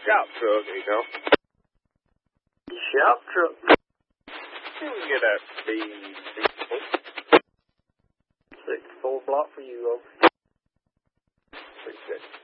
Shop truck, you know. Shop truck. You can get a B64. 64 block for you, over. 66.